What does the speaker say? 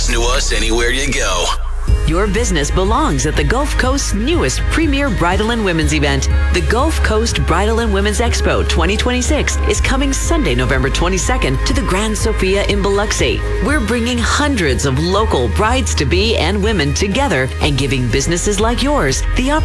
listen to us anywhere you go. Your business belongs at the Gulf Coast's newest premier bridal and women's event. The Gulf Coast Bridal and Women's Expo 2026 is coming Sunday, November 22nd to the Grand Sophia in Biloxi. We're bringing hundreds of local brides-to-be and women together and giving businesses like yours the opportunity